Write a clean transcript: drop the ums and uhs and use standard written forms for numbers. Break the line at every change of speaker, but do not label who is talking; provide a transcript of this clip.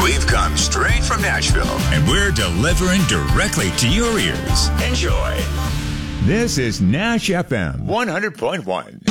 We've come straight from Nashville, and we're delivering directly to your ears. Enjoy. This is Nash FM 100.1.